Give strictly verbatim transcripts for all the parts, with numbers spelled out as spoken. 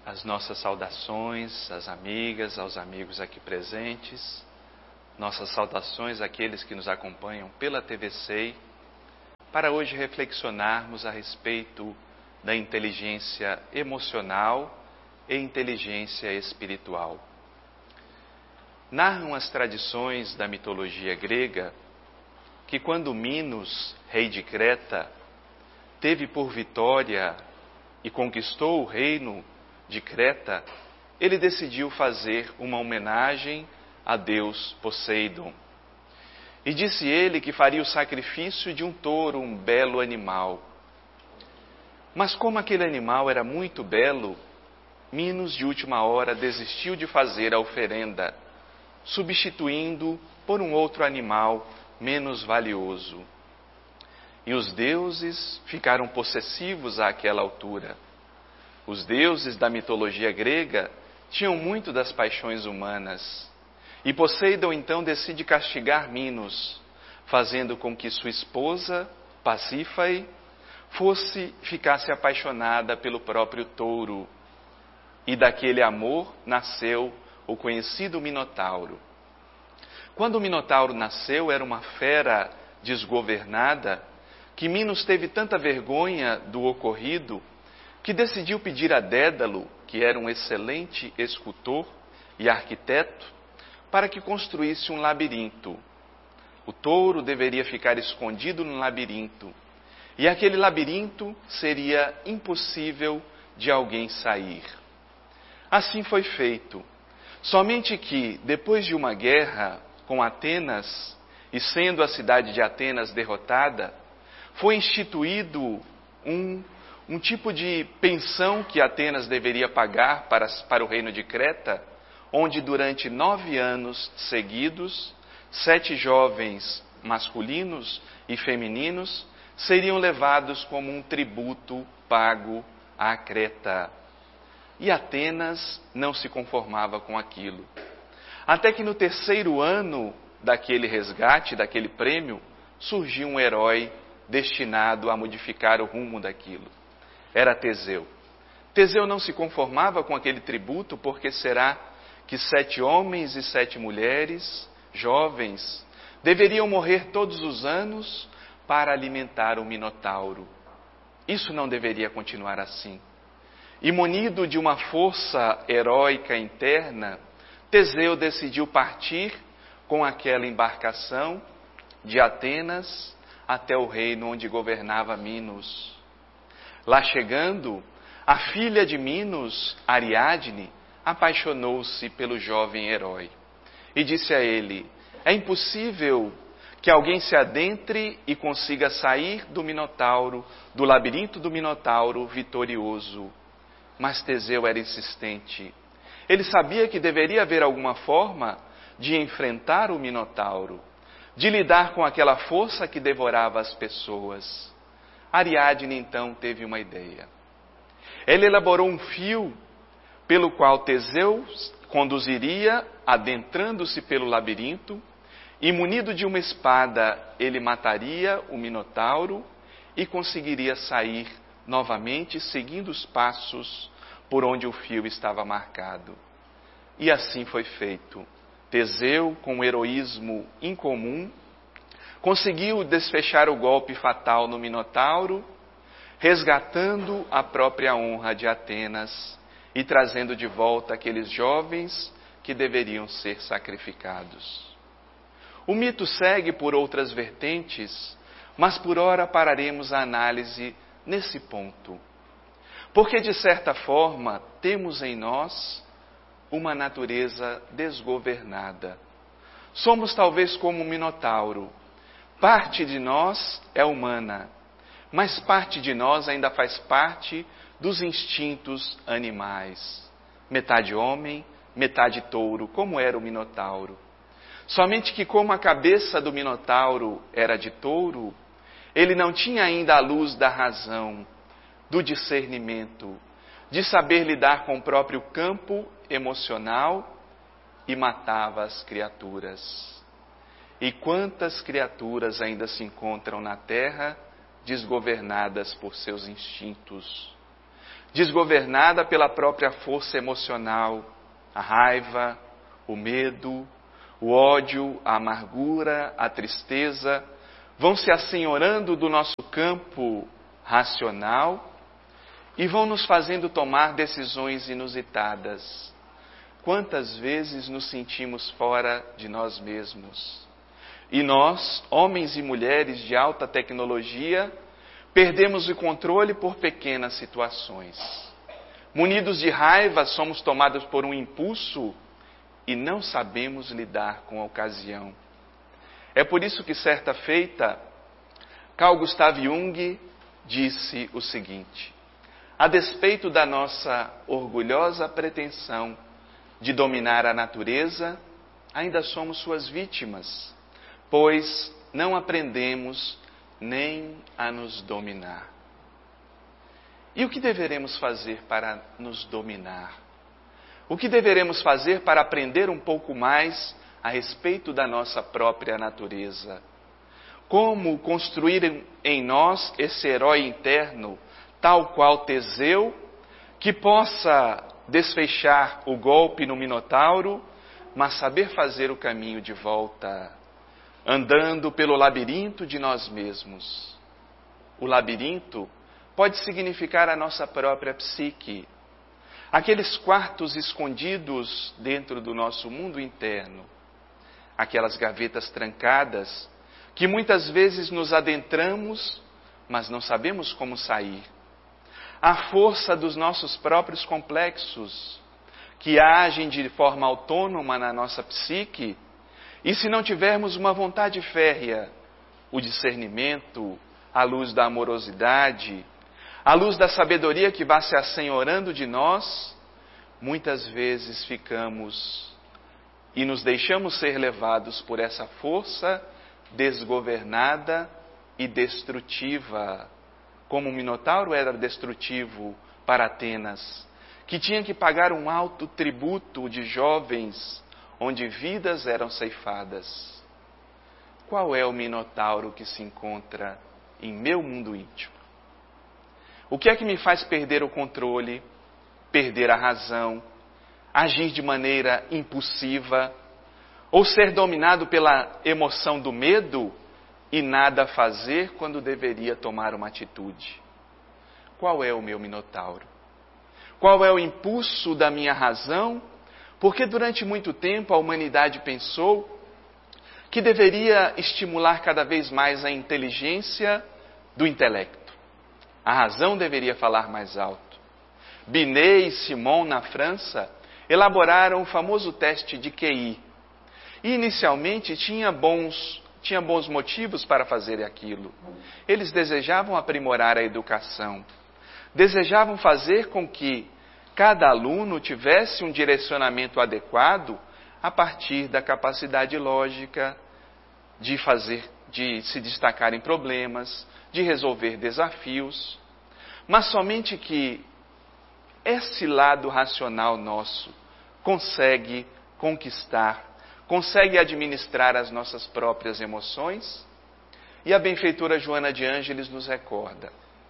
as nossas saudações às amigas, aos amigos aqui presentes, nossas saudações àqueles que nos acompanham pela T V C E I, para hoje reflexionarmos a respeito da inteligência emocional e inteligência espiritual. Narram as tradições da mitologia grega que quando Minos, rei de Creta, teve por vitória e conquistou o reino de Creta, ele decidiu fazer uma homenagem a Deus Poseidon. E disse ele que faria o sacrifício de um touro, um belo animal. Mas como aquele animal era muito belo, Minos de última hora desistiu de fazer a oferenda, substituindo por um outro animal menos valioso. E os deuses ficaram possessivos àquela altura. Os deuses da mitologia grega tinham muito das paixões humanas. E Poseidon então decide castigar Minos, fazendo com que sua esposa, Pasífae, fosse, ficasse apaixonada pelo próprio touro. E daquele amor nasceu o conhecido Minotauro. Quando o Minotauro nasceu, era uma fera desgovernada, que Minos teve tanta vergonha do ocorrido, que decidiu pedir a Dédalo, que era um excelente escultor e arquiteto, para que construísse um labirinto. O touro deveria ficar escondido no labirinto, e aquele labirinto seria impossível de alguém sair. Assim foi feito. Somente que, depois de uma guerra com Atenas, e sendo a cidade de Atenas derrotada, foi instituído um, um tipo de pensão que Atenas deveria pagar para, para o reino de Creta, onde durante nove anos seguidos, sete jovens masculinos e femininos seriam levados como um tributo pago à Creta. E Atenas não se conformava com aquilo. Até que no terceiro ano daquele resgate, daquele prêmio, surgiu um herói destinado a modificar o rumo daquilo. Era Teseu. Teseu não se conformava com aquele tributo, porque será que sete homens e sete mulheres, jovens, deveriam morrer todos os anos para alimentar o Minotauro. Isso não deveria continuar assim. E munido de uma força heróica interna, Teseu decidiu partir com aquela embarcação de Atenas até o reino onde governava Minos. Lá chegando, a filha de Minos, Ariadne, apaixonou-se pelo jovem herói e disse a ele: é impossível que alguém se adentre e consiga sair do Minotauro, do labirinto do Minotauro vitorioso. Mas Teseu era insistente. Ele sabia que deveria haver alguma forma de enfrentar o Minotauro, de lidar com aquela força que devorava as pessoas. Ariadne então teve uma ideia. Ele elaborou um fio pelo qual Teseu conduziria, adentrando-se pelo labirinto, e munido de uma espada, ele mataria o Minotauro e conseguiria sair novamente, seguindo os passos por onde o fio estava marcado. E assim foi feito. Teseu, com um heroísmo incomum, conseguiu desfechar o golpe fatal no Minotauro, resgatando a própria honra de Atenas e trazendo de volta aqueles jovens que deveriam ser sacrificados. O mito segue por outras vertentes, mas por ora pararemos a análise nesse ponto. Porque, de certa forma, temos em nós uma natureza desgovernada. Somos talvez como um Minotauro. Parte de nós é humana, mas parte de nós ainda faz parte dos instintos animais. Metade homem, metade touro, como era o Minotauro. Somente que como a cabeça do Minotauro era de touro, ele não tinha ainda a luz da razão, do discernimento, de saber lidar com o próprio campo emocional e matava as criaturas. E quantas criaturas ainda se encontram na terra desgovernadas por seus instintos, desgovernada pela própria força emocional, a raiva, o medo, o ódio, a amargura, a tristeza, vão se assenhorando do nosso campo racional e vão nos fazendo tomar decisões inusitadas. Quantas vezes nos sentimos fora de nós mesmos? E nós, homens e mulheres de alta tecnologia, perdemos o controle por pequenas situações. Munidos de raiva, somos tomados por um impulso e não sabemos lidar com a ocasião. É por isso que, certa feita, Carl Gustav Jung disse o seguinte: a despeito da nossa orgulhosa pretensão de dominar a natureza, ainda somos suas vítimas, pois não aprendemos nem a nos dominar. E o que deveremos fazer para nos dominar? O que deveremos fazer para aprender um pouco mais a respeito da nossa própria natureza? Como construir em nós esse herói interno, tal qual Teseu, que possa desfechar o golpe no Minotauro, mas saber fazer o caminho de volta, andando pelo labirinto de nós mesmos. O labirinto pode significar a nossa própria psique, aqueles quartos escondidos dentro do nosso mundo interno, aquelas gavetas trancadas que muitas vezes nos adentramos, mas não sabemos como sair. A força dos nossos próprios complexos, que agem de forma autônoma na nossa psique, e se não tivermos uma vontade férrea, o discernimento, a luz da amorosidade, a luz da sabedoria que vai se assenhorando de nós, muitas vezes ficamos e nos deixamos ser levados por essa força desgovernada e destrutiva, como o Minotauro era destrutivo para Atenas, que tinha que pagar um alto tributo de jovens, onde vidas eram ceifadas. Qual é o Minotauro que se encontra em meu mundo íntimo? O que é que me faz perder o controle, perder a razão, agir de maneira impulsiva, ou ser dominado pela emoção do medo e nada fazer quando deveria tomar uma atitude? Qual é o meu Minotauro? Qual é o impulso da minha razão? Porque durante muito tempo a humanidade pensou que deveria estimular cada vez mais a inteligência do intelecto. A razão deveria falar mais alto. Binet e Simon, na França, elaboraram o famoso teste de Q I. E inicialmente tinha bons, tinha bons motivos para fazer aquilo. Eles desejavam aprimorar a educação. Desejavam fazer com que cada aluno tivesse um direcionamento adequado a partir da capacidade lógica de fazer, de se destacar em problemas, de resolver desafios, mas somente que esse lado racional nosso consegue conquistar, consegue administrar as nossas próprias emoções. E a benfeitora Joana de Ângeles nos recorda: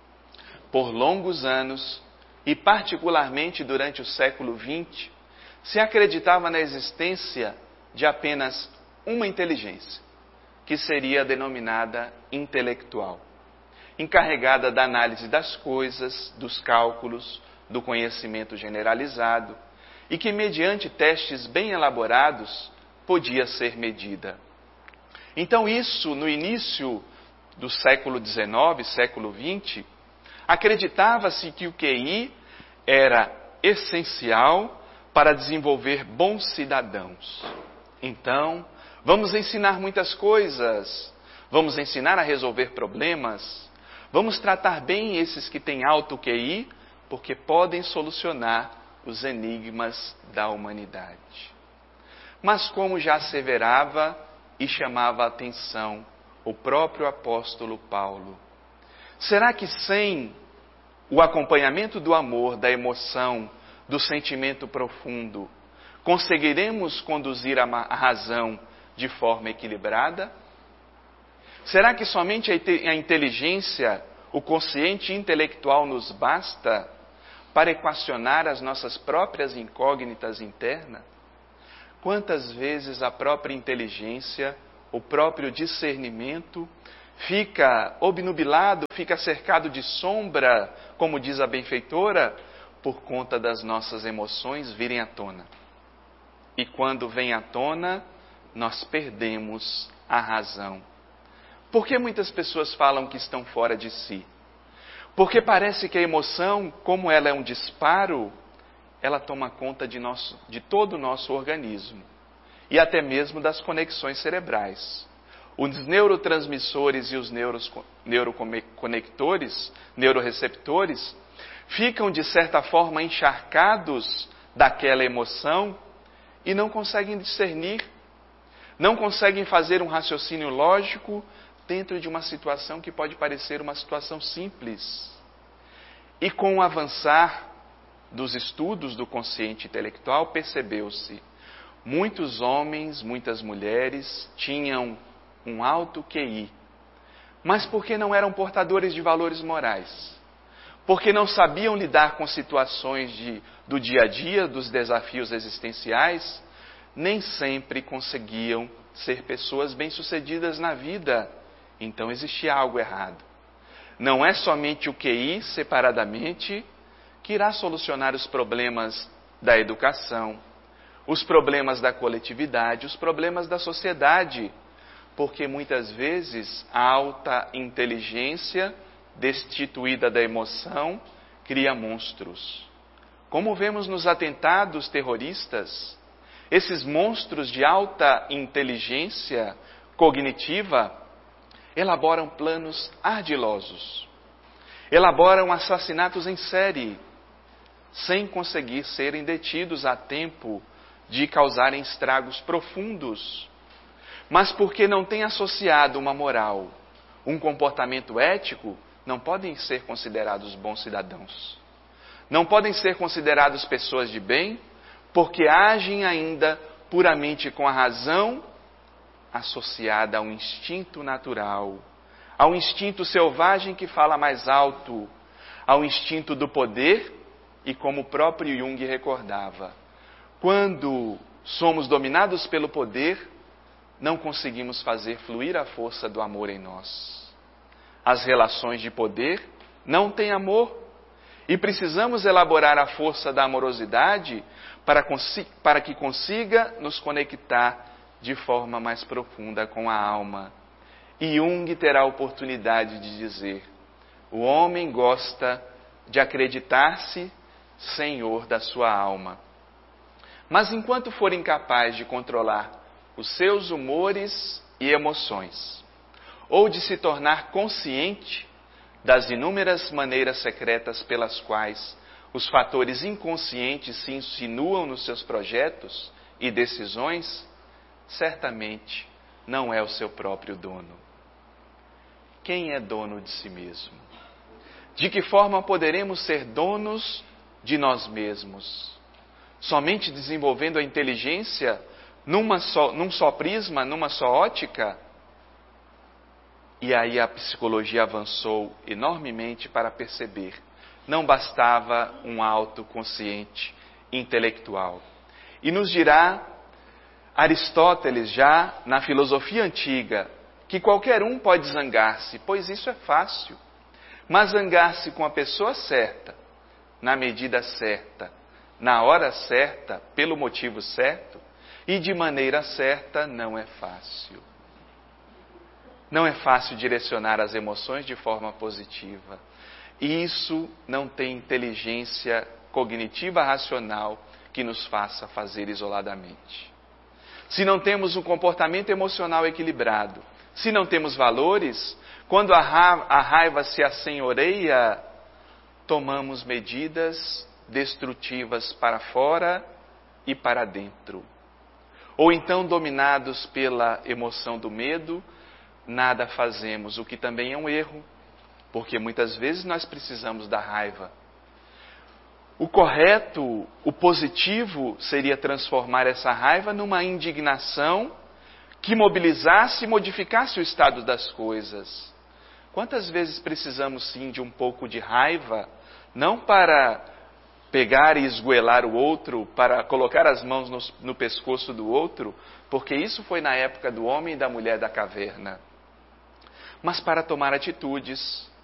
por longos anos, e particularmente durante o século vinte, se acreditava na existência de apenas uma inteligência, que seria denominada intelectual, encarregada da análise das coisas, dos cálculos, do conhecimento generalizado, e que, mediante testes bem elaborados, podia ser medida. Então isso, no início do século dezenove, século vinte, acreditava-se que o Q I era essencial para desenvolver bons cidadãos. Então, vamos ensinar muitas coisas, vamos ensinar a resolver problemas, vamos tratar bem esses que têm alto Q I, porque podem solucionar os enigmas da humanidade. Mas como já asseverava e chamava a atenção o próprio apóstolo Paulo, será que sem o acompanhamento do amor, da emoção, do sentimento profundo, conseguiremos conduzir a razão de forma equilibrada? Será que somente a inteligência, o consciente intelectual nos basta para equacionar as nossas próprias incógnitas internas? Quantas vezes a própria inteligência, o próprio discernimento fica obnubilado, fica cercado de sombra, como diz a benfeitora, por conta das nossas emoções virem à tona. E quando vem à tona, nós perdemos a razão. Por que muitas pessoas falam que estão fora de si? Porque parece que a emoção, como ela é um disparo, ela toma conta de, nosso, de todo o nosso organismo. E até mesmo das conexões cerebrais. Os neurotransmissores e os neuros, neuroconectores, neuroreceptores, ficam de certa forma encharcados daquela emoção e não conseguem discernir, não conseguem fazer um raciocínio lógico dentro de uma situação que pode parecer uma situação simples. E com o avançar dos estudos do consciente intelectual, percebeu-se, muitos homens, muitas mulheres tinham um alto Q I, mas porque não eram portadores de valores morais, porque não sabiam lidar com situações de, do dia a dia, dos desafios existenciais, nem sempre conseguiam ser pessoas bem-sucedidas na vida. Então existia algo errado. Não é somente o Q I separadamente que irá solucionar os problemas da educação, os problemas da coletividade, os problemas da sociedade, porque muitas vezes a alta inteligência, destituída da emoção, cria monstros. Como vemos nos atentados terroristas, esses monstros de alta inteligência cognitiva elaboram planos ardilosos, elaboram assassinatos em série, sem conseguir serem detidos a tempo de causarem estragos profundos, mas porque não têm associado uma moral, um comportamento ético, não podem ser considerados bons cidadãos. Não podem ser considerados pessoas de bem, porque agem ainda puramente com a razão associada ao instinto natural, ao instinto selvagem que fala mais alto, ao instinto do poder, e como o próprio Jung recordava, quando somos dominados pelo poder, não conseguimos fazer fluir a força do amor em nós. As relações de poder não têm amor e precisamos elaborar a força da amorosidade para, para que consiga nos conectar de forma mais profunda com a alma. E Jung terá a oportunidade de dizer: o homem gosta de acreditar-se senhor da sua alma. Mas enquanto for incapaz de controlar os seus humores e emoções, ou de se tornar consciente das inúmeras maneiras secretas pelas quais os fatores inconscientes se insinuam nos seus projetos e decisões, certamente não é o seu próprio dono. Quem é dono de si mesmo? De que forma poderemos ser donos de nós mesmos? Somente desenvolvendo a inteligência numa só, num só prisma, numa só ótica? E aí a psicologia avançou enormemente para perceber, não bastava um autoconsciente intelectual. E nos dirá Aristóteles, já na filosofia antiga, que qualquer um pode zangar-se, pois isso é fácil. Mas zangar-se com a pessoa certa, na medida certa, na hora certa, pelo motivo certo, e de maneira certa, não é fácil. Não é fácil direcionar as emoções de forma positiva. E isso não tem inteligência cognitiva racional que nos faça fazer isoladamente. Se não temos um comportamento emocional equilibrado, se não temos valores, quando a raiva se assenhoreia, tomamos medidas destrutivas para fora e para dentro. Ou então, dominados pela emoção do medo, nada fazemos, o que também é um erro, porque muitas vezes nós precisamos da raiva. O correto, o positivo, seria transformar essa raiva numa indignação que mobilizasse e modificasse o estado das coisas. Quantas vezes precisamos sim de um pouco de raiva, não para pegar e esgoelar o outro, para colocar as mãos no, no pescoço do outro, porque isso foi na época do homem e da mulher da caverna. Mas para tomar atitudes,